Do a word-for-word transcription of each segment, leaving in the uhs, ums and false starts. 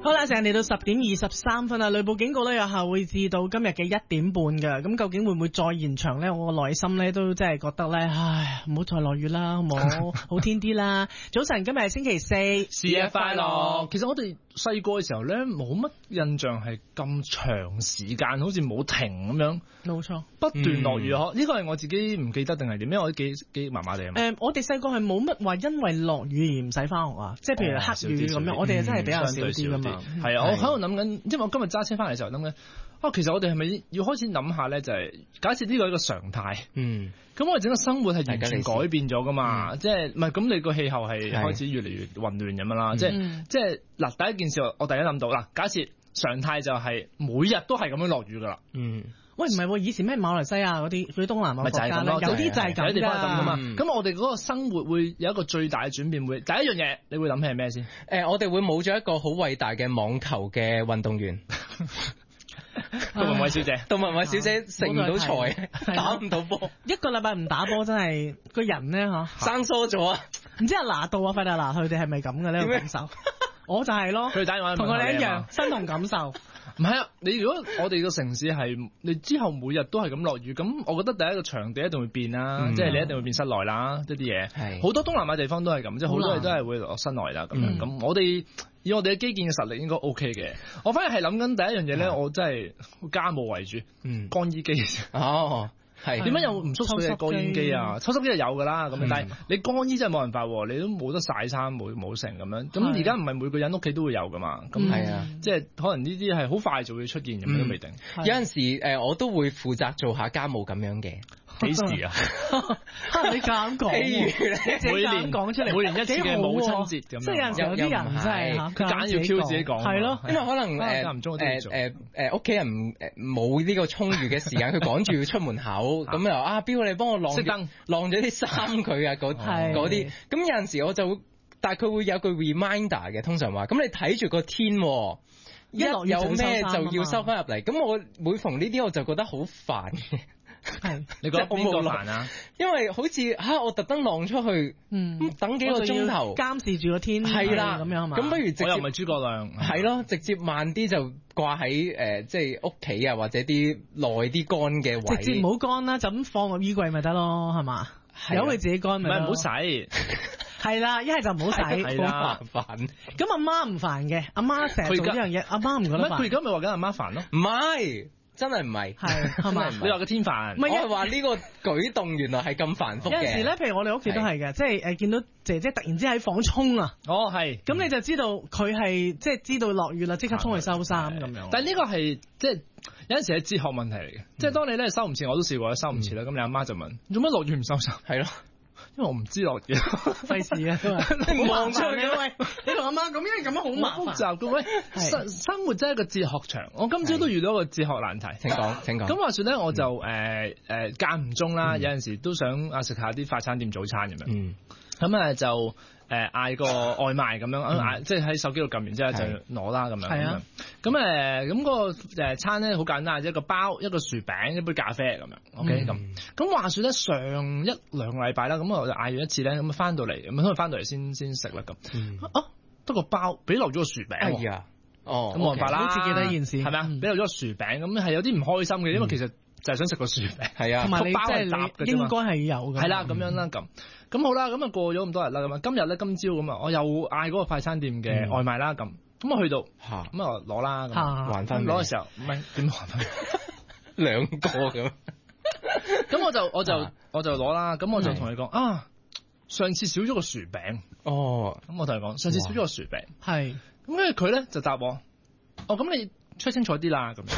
好啦，成日嚟到十點二十三分啊，雷暴警告咧有效會至到今日嘅一點半㗎。咁究竟會唔會再延長咧？我個內心咧都真係覺得咧，唉，唔好再落雨啦，好冇？好天啲啦。早晨，今日係星期四， 節日快樂。其實我哋細個嘅時候咧，冇乜印象係咁長時間，好似冇停咁樣。 冇錯， 不斷落雨嗬。呢個係我自己唔記得定係點？因為我記記麻麻地啊。 誒，我哋細個係冇乜話因為落雨而唔使翻學啊，即係譬如黑雨咁樣，我哋真係比較少啲噶嘛。 係啊，我喺度諗緊，因為我今日揸車翻嚟嘅時候諗緊，啊，其實我哋係咪要開始諗下咧？就係、是、假設呢個係一個常態，嗯，咁我哋整個生活係完全改變咗噶嘛，嗯、即係唔係咁？你個氣候係開始越嚟越混亂咁樣啦，即係即係嗱，第一件事我我第一諗到嗱，假設常態就係每日都係咁樣落雨噶啦，嗯。 喂，唔係喎，以前咩馬來西亞嗰啲，佢啲東南亞國家咧，有啲就係咁，有啲地方係咁噶嘛。咁、嗯、 我哋嗰個生活會有一個最大嘅轉變，會第一樣嘢，你會諗起係咩先？誒、 呃，我哋會冇咗一個好偉大嘅網球嘅運動員。 杜文偉小姐， 杜文偉小姐成唔到才，打唔到波， 一個禮拜唔打波真係個人咧嚇生疏咗啊！ 唔知阿拿度啊、費達拿佢哋係咪咁嘅呢個感受？我就係咯， 佢打電話同我哋一樣，身同感受。 唔係啊，你如果我哋個城市係你之後每日都係咁落雨，咁我覺得第一個場地一定會變啦，嗯、即係你一定會變室內啦，一啲嘢。好多東南亞地方都係咁，即係好多嘢都係會落室內啦咁樣。咁、嗯、我哋以我哋嘅基建嘅實力應該 OK 嘅。我反而係諗緊第一樣嘢咧，我真係家務為主，嗯，乾衣機。哦。係點解有唔縮水嘅乾衣機啊？抽濕機係有噶啦，咁、嗯、但係你乾衣真係冇辦法，你都冇得曬衫，冇冇成咁樣。咁而家唔係每個人屋企都會有噶嘛？咁係啊，即係可能呢啲係好快就會出現咁樣都未定。 有陣時誒，我都會負責做下家務咁樣嘅。 幾時啊？ 你咁講， 譬如每年講出嚟， 每年一次嘅母親節咁樣。 即係有陣時有啲人真係佢揀要 Q 自己講， 係咯， 因為可能誒誒誒誒屋企人誒冇呢個充裕嘅時間，佢趕住要出門口，咁又啊，邊個你幫我晾燈晾咗啲衫佢啊？嗰嗰啲，咁有陣時我就會，但係佢會有句 reminder 嘅，通常話，咁你睇住個天，一有咩就要收翻入嚟。咁我每逢呢啲我就覺得好煩嘅。 係， 你覺得邊個煩啊？ 因為好似吓、啊、我特登晾出去，嗯，等幾個鐘頭監視住個天， 係啦咁樣係嘛？ 咁不如直接我又唔係諸葛亮， 係咯，直接慢啲就掛喺誒，即係屋企啊，或者啲耐啲乾嘅位， 直接唔好乾啦，就咁放入衣櫃咪得咯，係嘛？由佢自己乾咪， 唔係唔好洗。 係啦，一係就唔好洗， 係啦， 麻煩。 咁阿媽唔煩嘅，阿媽成日做呢樣嘢，阿媽唔覺得煩。 佢而家咪話緊阿媽煩咯？ 唔係。真係唔係， 係係咪？ 你話個天煩， 唔係因為話呢個舉動原來係咁繁複嘅。 有陣時咧，譬如我哋屋企都係嘅，即係誒見到姐姐突然之間喺房沖啊， 哦係， 咁你就知道佢係即係知道落雨啦，即刻沖去收衫咁樣。 但係呢個係即係有陣時係哲學問題嚟嘅，即係當你咧收唔切，我都試過收唔切啦，咁你阿媽就問做乜落雨唔收衫？係咯。因為我唔知落嘢， 費事啊！你唔望出去嘅喂，你同阿媽咁，因為咁樣好麻煩。複雜嘅喂，生生活真係一個哲學場。我今朝都遇到一個哲學難題。請講，請講。咁話說咧，我就誒誒間唔中啦，嗯、有陣時都想啊食下啲快餐店早餐咁樣。嗯。咁啊就誒嗌個外賣咁樣，嗌、嗯、即係喺手機度撳完之後就攞啦咁樣。係啊。咁誒咁個誒餐咧好簡單，一個包、一個薯餅、一杯咖啡咁樣。OK 咁、嗯。咁話說咧，上一兩個禮拜啦，咁我就嗌咗一次咧，咁啊翻到嚟，咁可能翻到嚟先先食啦咁。嗯、啊，得個包，俾漏咗個薯餅。哎呀，哦，咁冇辦法啦。好似記得呢件事係咪啊？俾漏咗個薯餅，咁係有啲唔開心嘅，因為其實就係想食個薯餅。係啊，同埋你即係你應該係有嘅。係啦，咁樣啦咁。咁好啦，咁啊過咗咁多日啦，咁啊今日咧今朝咁啊，我又嗌嗰個快餐店嘅外賣啦，咁咁我去到，咁啊攞啦，還翻攞嘅時候，唔係點還翻？ 兩個咁， 咁我就我就我就攞啦，咁我就同佢講啊，上次少咗個薯餅，哦，咁我同佢講上次少咗個薯餅，係，咁跟住佢咧就答我，哦，咁你出清楚啲啦，咁。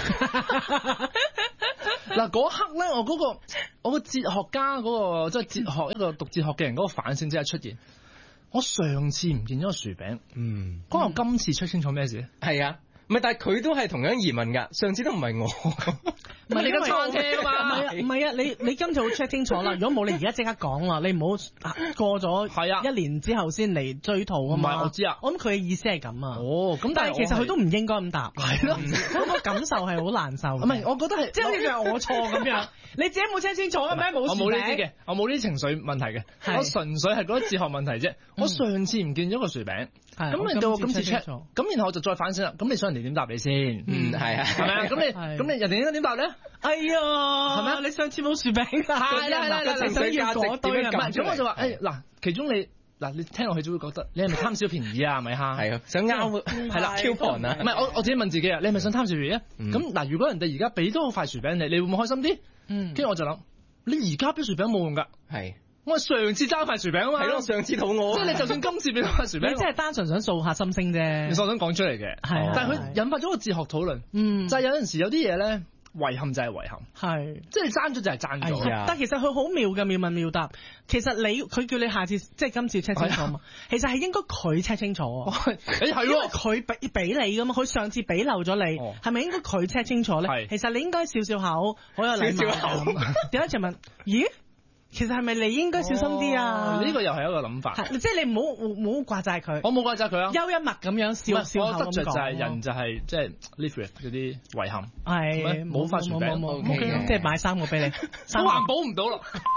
嗱嗰刻咧，我嗰、嗰個我個哲學家嗰、嗰個即係哲學一個讀哲學嘅人嗰個反省即係出現。我上次唔見咗個薯餅，嗯，關我今次出清楚咩事咧？ 係啊，唔係，但係佢都係同樣疑問噶。上次都唔係我， 唔係你間餐廳啊嘛。 唔係啊，唔係啊，你你今次好 check 清楚啦。如果冇你而家即刻講啦，你唔好過咗係啊一年之後先嚟追討啊嘛。 唔係我知啊， 我諗佢嘅意思係咁啊。 哦，咁但係其實佢都唔應該咁答。 係咯， 嗰個感受係好難受。 唔係，我覺得係即係好似係我錯咁樣。你自己冇 check 清楚嘅咩？冇我冇呢啲嘅，我冇呢啲情緒問題嘅，我純粹係覺得哲學問題啫。我上次唔見咗個薯餅，咁你到我今次 check，咁然後我就再反省啦。咁你想人哋點答你先？ 嗯，係啊， 係咪啊？咁你咁你人哋應該點答咧？ 哎呀，係咪啊？你上次冇薯餅㗎， 係啦係啦， 情緒價值點樣撳出嚟？ 咁我就話誒嗱，其中你。嗱，你聽落去就會覺得你係咪貪小便宜啊？咪嚇？ 係啊，想啱係啦 coupon 啊！ 唔係我我自己問自己啊，你係咪想貪小便宜啊？咁嗱，如果人哋而家俾多塊薯餅你，你會唔會開心啲？嗯，跟住我就諗，你而家俾薯餅冇用㗎。係，我係上次爭塊薯餅啊嘛。 係咯，上次肚餓。 即係你就算今次俾多塊薯餅， 你真係單純想掃下心聲啫。 你所想講出嚟嘅，係，但係佢引發咗個哲學討論。嗯，就係有陣時有啲嘢咧。遺憾就係遺憾，係即係你爭咗就係爭咗。 但其實佢好妙嘅，妙問妙答。其實你佢叫你下次即係今次 check 清楚嘛，其實係應該佢 check 清楚。誒係，因為佢俾俾你噶嘛，佢上次俾漏咗你，係咪應該佢 check 清楚咧？其實你應該笑笑口，好有禮貌。點解就問？咦？其實係咪你應該小心啲啊？ 呢個又係一個諗法， 即係你唔好唔好怪責佢。 我冇怪責佢啊， 幽一默咁樣笑笑口咁講。我得着就係人就係即係 live with 嗰啲遺憾，係冇塊薯餅， 即係買三個俾你， 都環保唔到咯。